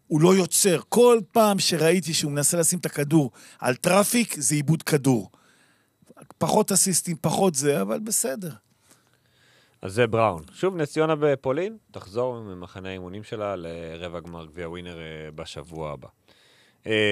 הוא לא יוצר. כל פעם שראיתי שהוא מנסה לשים את הכדור על טראפיק, זה איבוד כדור. פחות אסיסטים, פחות זה, אבל בסדר. אז זה בראון. שוב, נס ציונה בפולין, תחזור ממחנה האימונים שלה לרבע גמר גביע ווינר בשבוע הבא.